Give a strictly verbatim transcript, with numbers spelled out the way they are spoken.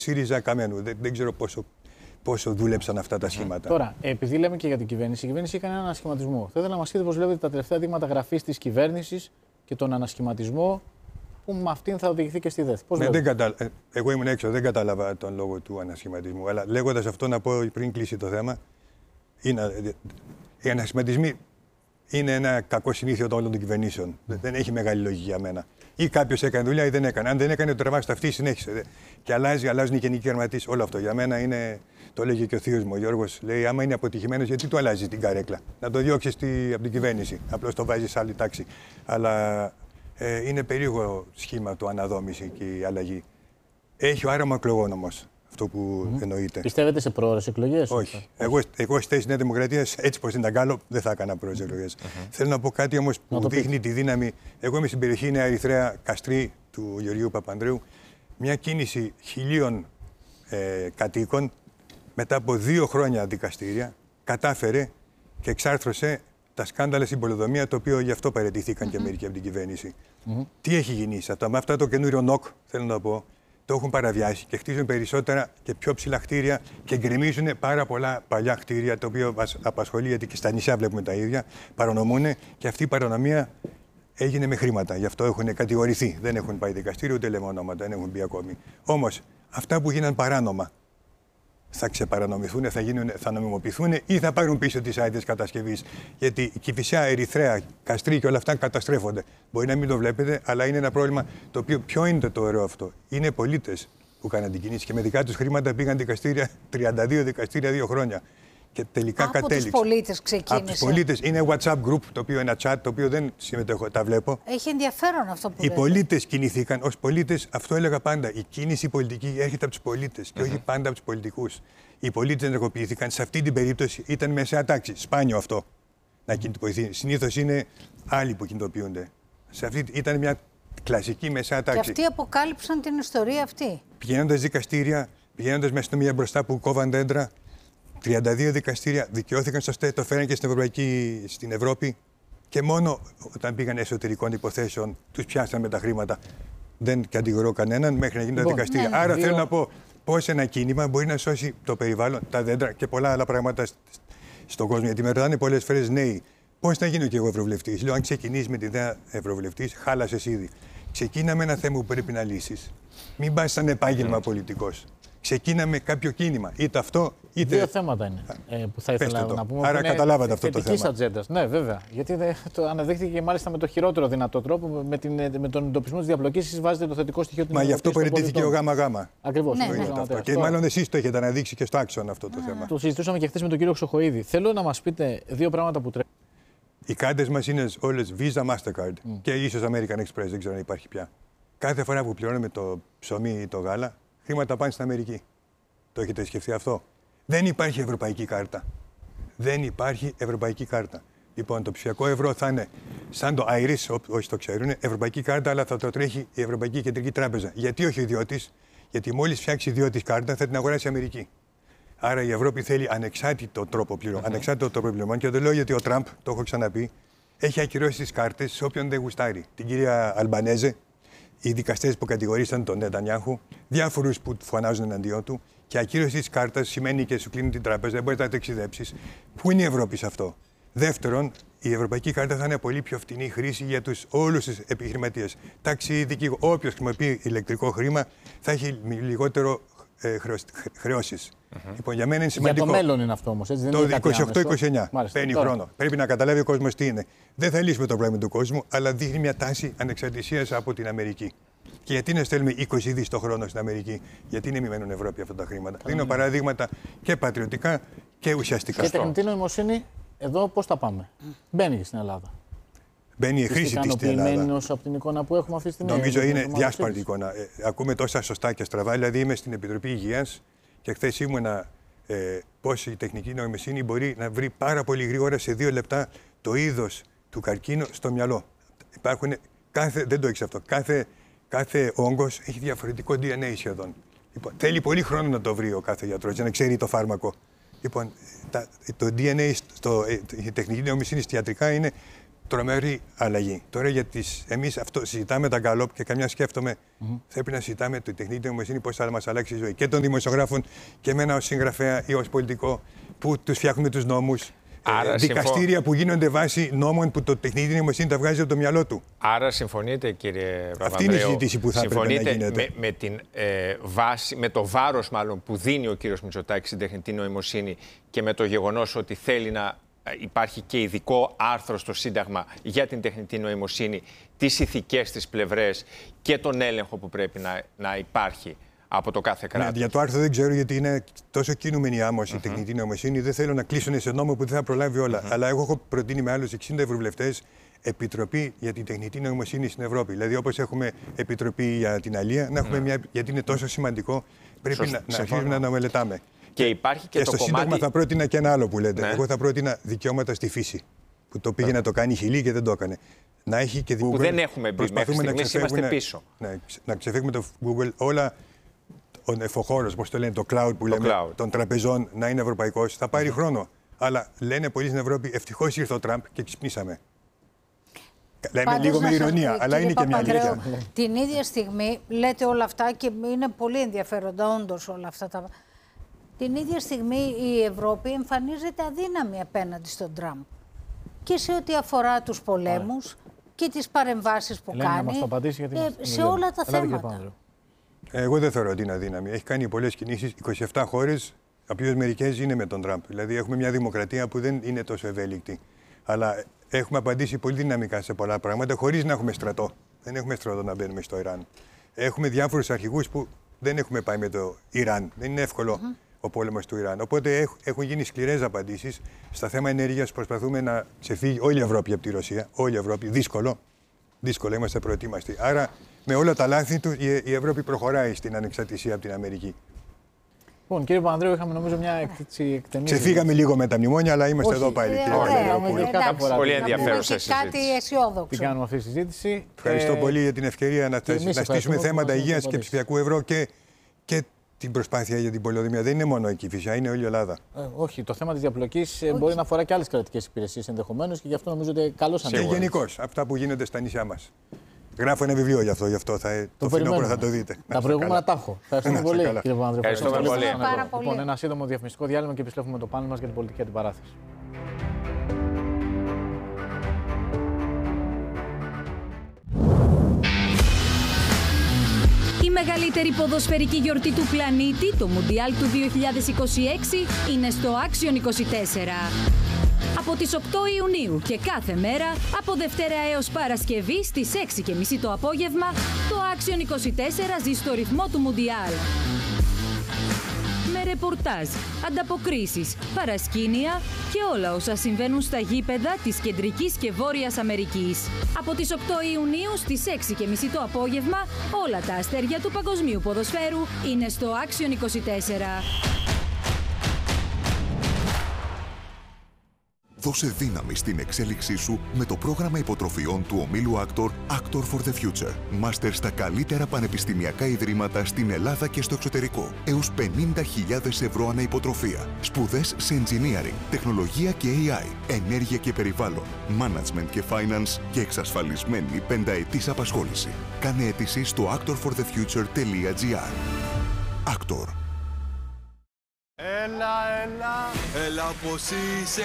ΣΥΡΙΖΑ Καμένου. Δεν, δεν ξέρω πόσο, πόσο δούλεψαν αυτά τα σχήματα. Τώρα, επειδή λέμε και για την κυβέρνηση, η κυβέρνηση έκανε έναν ανασχηματισμό. Θα ήθελα να μας πείτε πώς βλέπετε τα τελευταία δείγματα γραφής της κυβέρνησης και τον ανασχηματισμό που με αυτήν θα οδηγηθεί και στη ΔΕΘ. Πώς ναι, δεν κατα... Εγώ ήμουν έξω, δεν κατάλαβα τον λόγο του ανασχηματισμού. Αλλά λέγοντας αυτό, να πω πριν κλείσει το θέμα, είναι... οι ανασχηματισμοί είναι ένα κακό συνήθειο των όλων των κυβερνήσεων. Mm. Δεν έχει μεγάλη λογική για μένα. Ή κάποιο έκανε δουλειά ή δεν έκανε. Αν δεν έκανε, το τραβά στο αυτή, συνέχισε. Και αλλάζει, αλλάζουν οι γενικοί γραμματείς. Όλο αυτό για μένα είναι. Το λέγει και ο θείος μου, ο Γιώργος. Λέει: άμα είναι αποτυχημένος, γιατί του αλλάζει την καρέκλα. Να το διώξει από την κυβέρνηση. Απλώς το βάζει σε άλλη τάξη. Αλλά ε, είναι περίεργο σχήμα το αναδόμηση και η αλλαγή. Έχει ο άραμα εκλογών όμως. Αυτό που mm. εννοείται. Πιστεύετε σε πρόορες εκλογές? Όχι. Εγώ, εγώ στη θέση Νέα Δημοκρατία, έτσι πως την Ταγκάλο, δεν θα έκανα πρόορες εκλογές. Mm-hmm. Θέλω να πω κάτι όμως που δείχνει τη δύναμη. Εγώ είμαι στην περιοχή Νέα Ερυθρέα Καστρί του Γεωργίου Παπανδρέου. Μια κίνηση χιλίων ε, κατοίκων μετά από δύο χρόνια δικαστήρια κατάφερε και εξάρθρωσε τα σκάνδαλα στην πολεοδομία, το οποίο γι' αυτό παραιτηθήκαν mm-hmm. και μερικοί από την κυβέρνηση. Mm-hmm. Τι έχει γίνει σε αυτό? Με αυτό το καινούριο νοκ, θέλω να πω. Το έχουν παραβιάσει και χτίζουν περισσότερα και πιο ψηλά κτίρια και γκρεμίζουν πάρα πολλά παλιά κτίρια, το οποίο μας απασχολεί, γιατί και στα νησιά βλέπουμε τα ίδια. Παρανομούν και αυτή η παρανομία έγινε με χρήματα. Γι' αυτό έχουν κατηγορηθεί. Δεν έχουν πάει δικαστήριο, ούτε λέμε ονόματα, δεν έχουν μπει ακόμη. Όμως αυτά που γίναν παράνομα θα ξεπαρανομηθούν, θα, γίνουν, θα νομιμοποιηθούν ή θα πάρουν πίσω τις άδειες κατασκευής. Γιατί η Κηφισιά, Ερυθρέα, Καστρί και όλα αυτά καταστρέφονται. Μπορεί να μην το βλέπετε, αλλά είναι ένα πρόβλημα το οποίο. Ποιο είναι το ωραίο αυτό? Είναι πολίτες που κάναν την κίνηση και με δικά τους χρήματα πήγαν δικαστήρια, τριάντα δύο δικαστήρια, δύο χρόνια. Και τελικά από κατέληξε. Από τους πολίτες ξεκίνησε. Από τους πολίτες. Είναι WhatsApp group, το οποίο είναι ένα chat, το οποίο δεν συμμετέχω, τα βλέπω. Έχει ενδιαφέρον αυτό που Οι λέτε. πολίτες κινηθήκαν. Ως πολίτες, αυτό έλεγα πάντα. Η κίνηση πολιτική έρχεται από τους πολίτες και mm-hmm. όχι πάντα από τους πολιτικούς. Οι πολίτες ενεργοποιήθηκαν. Σε αυτή την περίπτωση ήταν μεσαία τάξη. Σπάνιο αυτό να κινητοποιηθεί. Συνήθως είναι άλλοι που κινητοποιούνται. Σε αυτή ήταν μια κλασική μεσαία τάξη. Και αυτοί αποκάλυψαν την ιστορία αυτή. Πηγαίνοντας δικαστήρια, πηγαίνοντας με αστυνομία μπροστά που κόβαν δέντρα. τριάντα δύο δικαστήρια δικαιώθηκαν στο ΣΤΕ, το φέραν και στην, Ευρωπαϊκή, στην Ευρώπη και μόνο όταν πήγαν εσωτερικών υποθέσεων τους πιάσαν με τα χρήματα. Δεν κατηγορώ κανέναν μέχρι να γίνουν λοιπόν, τα δικαστήρια. Ναι, Άρα δύο... θέλω να πω πώς ένα κίνημα μπορεί να σώσει το περιβάλλον, τα δέντρα και πολλά άλλα πράγματα στον κόσμο. Γιατί με ρωτάνε πολλές φορές νέοι, πώς να γίνω κι εγώ ευρωβουλευτής? Λέω: αν ξεκινήσεις με τη ιδέα ευρωβουλευτής, χάλασες ήδη. Ξεκίνα με ένα θέμα που πρέπει να λύσεις. Μην πας σαν επάγγελμα mm. πολιτικός. Ξεκίναμε κάποιο κίνημα. Είτε αυτό, είτε. Δύο θέματα είναι ε, που θα ήθελα το. να πούμε. Άρα καταλάβατε αυτό το θέμα. Ατζέντας. Ναι, βέβαια. Γιατί δε, το αναδείχθηκε μάλιστα με το χειρότερο δυνατό τρόπο. Με, την, με τον εντοπισμό της διαπλοκής, βάζετε το θετικό στοιχείο του. Μα γι' αυτό παραιτήθηκε ο ΓΑΜΑ. Ακριβώς. Ναι, ναι. Αυτό. Και μάλλον εσείς το έχετε αναδείξει και στο άξονα αυτό το Α. θέμα. Το συζητούσαμε και χθες με τον κύριο Ξοχοίδη. Θέλω να μας πείτε δύο πράγματα που τρέχουν. Οι κάρτες μας είναι όλες Visa, Mastercard mm. και ίσως American Express. Δεν ξέρω αν υπάρχει πια. Κάθε φορά που πληρώνουμε το ψωμί ή το γάλα, χρήματα πάνε στην Αμερική. Το έχετε σκεφτεί αυτό? Δεν υπάρχει ευρωπαϊκή κάρτα. Δεν υπάρχει ευρωπαϊκή κάρτα. Λοιπόν, το ψηφιακό ευρώ θα είναι σαν το Iris, όσοι το ξέρουν, ευρωπαϊκή κάρτα, αλλά θα το τρέχει η Ευρωπαϊκή Κεντρική Τράπεζα. Γιατί όχι ο ιδιώτης? Γιατί μόλις φτιάξει ιδιώτης κάρτα θα την αγοράσει η Αμερική. Άρα η Ευρώπη θέλει ανεξάρτητο τρόπο πληρωμών. Mm-hmm. Ανεξάρτητο τρόπο πληρωμών. Και το λέω γιατί ο Τραμπ, το έχω ξαναπεί, έχει ακυρώσει τις κάρτες σε όποιον δεν γουστάρει. Την κυρία Αλμπανέζε, οι δικαστές που κατηγορήσαν τον Νετανιάχου, διάφορους που φωνάζουν εναντίον του. Και ακύρωση της κάρτας σημαίνει και σου κλείνει την τράπεζα, δεν μπορείς να ταξιδέψεις. Πού είναι η Ευρώπη σε αυτό? Δεύτερον, η ευρωπαϊκή κάρτα θα είναι πολύ πιο φτηνή χρήση για τους όλους τους επιχειρηματίες. Τάξη, δικηγόρο, όποιος χρησιμοποιεί ηλεκτρικό χρήμα θα έχει λιγότερο ε, χρεώσεις. Mm-hmm. Λοιπόν, για μένα είναι σημαντικό. Για το μέλλον είναι αυτό όμως, έτσι? Δεν το είκοσι οκτώ είκοσι εννιά παίρνει Τώρα. χρόνο. Πρέπει να καταλάβει ο κόσμος τι είναι. Δεν θα λύσουμε το πρόβλημα του κόσμου, αλλά δείχνει μια τάση ανεξαρτησίας από την Αμερική. Και γιατί να στέλνουμε είκοσι δις το χρόνο στην Αμερική? Γιατί να μην μένουν Ευρώπη αυτά τα χρήματα? Δίνω παραδείγματα και πατριωτικά και ουσιαστικά. Και τεχνητή νοημοσύνη, εδώ πώς τα πάμε? Μπαίνει στην Ελλάδα. Μπαίνει η χρήση της στην Ελλάδα. Από την εικόνα που έχουμε αυτή τη στιγμή. Νομίζω είναι διάσπαρτη εικόνα. Ε, ακούμε τόσα σωστά και στραβά. Δηλαδή, είμαι στην Επιτροπή Υγείας και χθες ήμουνα ε, πώς η τεχνική νοημοσύνη μπορεί να βρει πάρα πολύ γρήγορα σε δύο λεπτά το είδος του καρκίνου στο μυαλό. Υπάρχουν, κάθε, δεν το έχεις αυτό. Κάθε, κάθε όγκος έχει διαφορετικό ντι εν έι σχεδόν. Λοιπόν, θέλει πολύ χρόνο να το βρει ο κάθε γιατρός για να ξέρει το φάρμακο. Λοιπόν, τα, το ντι εν έι, στο, η τεχνική νοημοσύνη στη ιατρικά είναι τρομερή αλλαγή. Τώρα για τις... εμείς αυτό συζητάμε τα γκάλοπ και καμιά σκέφτομαι mm-hmm. πρέπει να συζητάμε τη τεχνητή νοημοσύνη πώς θα μας αλλάξει η ζωή. Και των δημοσιογράφων και εμένα ως συγγραφέα ή ως πολιτικό που τους φτιάχνουμε τους νόμους. Άρα, δικαστήρια συμφω... που γίνονται βάσει νόμων που το τεχνητή νοημοσύνη τα βγάζει από το μυαλό του. Άρα συμφωνείτε, κύριε Παπανδρέου? Αυτή είναι η συζήτηση που θα πρέπει να γίνεται. Με, με, την, ε, βάση, με το βάρος μάλλον που δίνει ο κύριος Μητσοτάκης στην τεχνητή νοημοσύνη και με το γεγονός ότι θέλει να υπάρχει και ειδικό άρθρο στο Σύνταγμα για την τεχνητή νοημοσύνη, τις ηθικές της πλευρές και τον έλεγχο που πρέπει να, να υπάρχει από το κάθε κράτος. Ναι, για το άρθρο δεν ξέρω, γιατί είναι τόσο κινούμενη άμμος η uh-huh. τεχνητή νοημοσύνη. Δεν θέλω να κλείσουν σε νόμο που δεν θα προλάβει όλα. Uh-huh. Αλλά εγώ έχω προτείνει με άλλους εξήντα ευρωβουλευτές επιτροπή για την τεχνητή νοημοσύνη στην Ευρώπη. Δηλαδή, όπως έχουμε επιτροπή για την αλία, να έχουμε uh-huh. μια. Γιατί είναι τόσο σημαντικό, πρέπει Σωστ, να, να αρχίσουμε να το μελετάμε. Και υπάρχει και, και το στο κομμάτι... Σύνταγμα θα πρότεινα και ένα άλλο που λέτε. Ναι. Εγώ θα πρότεινα δικαιώματα στη φύση. Που το πήγε yeah. να το κάνει η Χιλή και δεν το έκανε. Να έχει και που Google, δεν έχουμε μπει. Μέχρι στιγμής είμαστε πίσω. Ναι, να ξεφύγουμε το Google όλα. Ο νεφοχώρος, πώς το λένε, το cloud που το λέμε, cloud. των τραπεζών να είναι ευρωπαϊκός, θα πάρει mm-hmm. χρόνο. Αλλά λένε πολλοί στην Ευρώπη, ευτυχώς ήρθε ο Τραμπ και ξυπνήσαμε. Λέμε λίγο με ηρωνία, αλλά είναι και μια αλήθεια. Την ίδια στιγμή λέτε όλα αυτά και είναι πολύ ενδιαφέροντα όντως όλα αυτά τα... Την ίδια στιγμή η Ευρώπη εμφανίζεται αδύναμη απέναντι στον Τραμπ. Και σε ό,τι αφορά τους πολέμους και τις παρεμβάσεις που Λένε κάνει, να μας το απαντήσει, γιατί ε, σε όλα τα Ελάτε, θέματα. Εγώ δεν θεωρώ ότι είναι αδύναμη. Έχει κάνει πολλές κινήσεις. είκοσι επτά χώρες, απλώς μερικές είναι με τον Τραμπ. Δηλαδή έχουμε μια δημοκρατία που δεν είναι τόσο ευέλικτη. Αλλά έχουμε απαντήσει πολύ δυναμικά σε πολλά πράγματα χωρίς να έχουμε στρατό. Δεν έχουμε στρατό να μπαίνουμε στο Ιράν. Έχουμε διάφορους αρχηγούς που δεν έχουμε πάει με το Ιράν. Δεν είναι εύκολο mm-hmm. ο πόλεμος του Ιράν. Οπότε έχουν γίνει σκληρές απαντήσεις. Στα θέμα ενέργειας προσπαθούμε να ξεφύγει όλη η Ευρώπη από τη Ρωσία. Όλη η Ευρώπη. Δύσκολο. Δύσκολο, είμαστε προετοίμαστοι. Άρα, με όλα τα λάθη του, η Ευρώπη προχωράει στην ανεξαρτησία από την Αμερική. Λοιπόν, κύριε Παπανδρέου, είχαμε νομίζω μια εκτενή. Ξεφύγαμε λίγο με τα μνημόνια, αλλά είμαστε Όχι. εδώ πάλι. Πολύ ενδιαφέρουσα συζήτηση. Κάτι αισιόδοξο. Τι κάνουμε αυτή τη συζήτηση. Ευχαριστώ ε... πολύ για την ευκαιρία να, να στήσουμε θέματα υγείας και ψηφιακού ευρώ και, και την προσπάθεια για την πολεοδομία. Δεν είναι μόνο εκεί, φυσικά, είναι όλη η Ελλάδα. Ε, όχι, το θέμα της διαπλοκής ε, μπορεί να αφορά και άλλες κρατικές υπηρεσίες ενδεχομένως και γι' αυτό νομίζω ότι καλώς ανέβηκε. Και γενικώς, αυτά που γίνονται στα νησιά μας. Γράφω ένα βιβλίο γι' αυτό, γι' αυτό θα, το, το φθινόπωρο θα το δείτε. Τα προηγούμενα τα έχω. Ευχαριστούμε πολύ, κύριε Παπανδρέου. Ευχαριστούμε πολύ. πολύ. Λοιπόν, ένα σύντομο διαφημιστικό διάλειμμα και επιστρέφουμε με το πάνελ μας για την πολιτική αντιπαράθεση. Η μεγαλύτερη ποδοσφαιρική γιορτή του πλανήτη, το Μουντιάλ του δύο χιλιάδες είκοσι έξι, είναι στο Action είκοσι τέσσερα. Από τις οκτώ Ιουνίου και κάθε μέρα, από Δευτέρα έως Παρασκευή στις έξι και μισή το απόγευμα, το Action είκοσι τέσσερα ζει στο ρυθμό του Μουντιάλ. Με ρεπορτάζ, ανταποκρίσεις, παρασκήνια και όλα όσα συμβαίνουν στα γήπεδα της Κεντρικής και Βόρειας Αμερικής. Από τις οκτώ Ιουνίου στις έξι και μισή το απόγευμα, όλα τα αστέρια του παγκοσμίου ποδοσφαίρου είναι στο Action είκοσι τέσσερα. Δώσε δύναμη στην εξέλιξή σου με το πρόγραμμα υποτροφιών του ομίλου Actor Actor for the Future. Μάστερ στα καλύτερα πανεπιστημιακά ιδρύματα στην Ελλάδα και στο εξωτερικό. Έως πενήντα χιλιάδες ευρώ ανά υποτροφία. Σπουδές σε engineering, τεχνολογία και έι άι, ενέργεια και περιβάλλον, management και finance και εξασφαλισμένη πενταετής απασχόληση. Κάνε αίτηση στο actor for the future τελεία τζι άρ. Actor. Έλα, έλα, έλα πως είσαι.